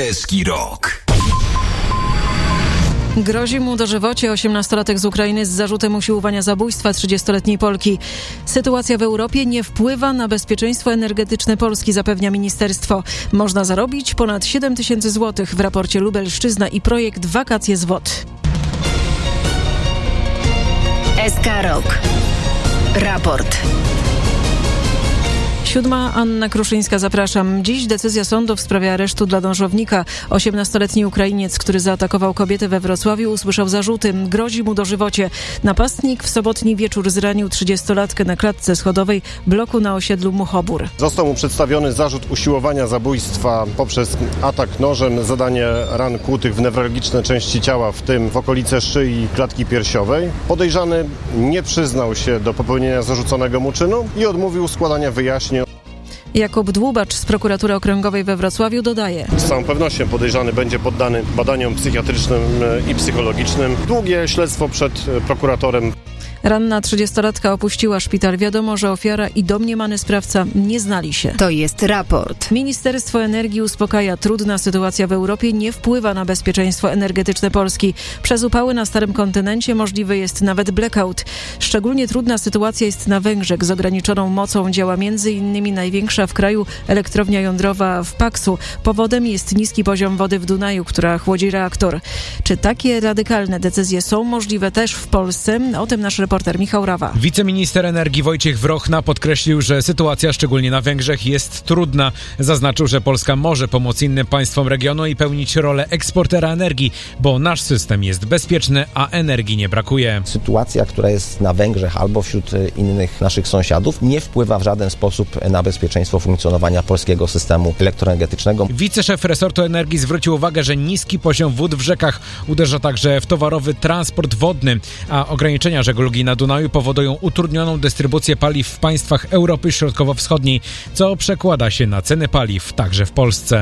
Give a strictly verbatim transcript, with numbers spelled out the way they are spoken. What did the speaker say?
Eski Rok. Grozi mu dożywocie. osiemnastolatek z Ukrainy z zarzutem usiłowania zabójstwa trzydziestoletniej Polki. Sytuacja w Europie nie wpływa na bezpieczeństwo energetyczne Polski, zapewnia ministerstwo. Można zarobić ponad siedem tysięcy złotych w raporcie Lubelszczyzna i projekt Wakacje z W O D. S K Rok. Raport. Siódma, Anna Kruszyńska, zapraszam. Dziś decyzja sądu w sprawie aresztu dla dążownika. osiemnastoletni Ukrainiec, który zaatakował kobietę we Wrocławiu, usłyszał zarzuty. Grozi mu dożywocie. Napastnik w sobotni wieczór zranił trzydziestolatkę na klatce schodowej bloku na osiedlu Muchobór. Został mu przedstawiony zarzut usiłowania zabójstwa poprzez atak nożem, zadanie ran kłutych w newralgiczne części ciała, w tym w okolice szyi i klatki piersiowej. Podejrzany nie przyznał się do popełnienia zarzuconego mu czynu i odmówił składania wyjaśnień. Jakub Dłubacz z Prokuratury Okręgowej we Wrocławiu dodaje. Z całą pewnością podejrzany będzie poddany badaniom psychiatrycznym i psychologicznym. Długie śledztwo przed prokuratorem. Ranna trzydziestolatka opuściła szpital. Wiadomo, że ofiara i domniemany sprawca nie znali się. To jest raport. Ministerstwo Energii uspokaja. Trudna sytuacja w Europie nie wpływa na bezpieczeństwo energetyczne Polski. Przez upały na starym kontynencie możliwy jest nawet blackout. Szczególnie trudna sytuacja jest na Węgrzech. Z ograniczoną mocą działa między innymi największa w kraju elektrownia jądrowa w Paksu. Powodem jest niski poziom wody w Dunaju, która chłodzi reaktor. Czy takie radykalne decyzje są możliwe też w Polsce? O tym nasz reporter Michał Rawa. Wiceminister energii Wojciech Wrochna podkreślił, że sytuacja szczególnie na Węgrzech jest trudna. Zaznaczył, że Polska może pomóc innym państwom regionu i pełnić rolę eksportera energii, bo nasz system jest bezpieczny, a energii nie brakuje. Sytuacja, która jest na Węgrzech albo wśród innych naszych sąsiadów, nie wpływa w żaden sposób na bezpieczeństwo funkcjonowania polskiego systemu elektroenergetycznego. Wiceszef resortu energii zwrócił uwagę, że niski poziom wód w rzekach uderza także w towarowy transport wodny, a ograniczenia żeglugi na Dunaju powodują utrudnioną dystrybucję paliw w państwach Europy Środkowo-Wschodniej, co przekłada się na ceny paliw także w Polsce.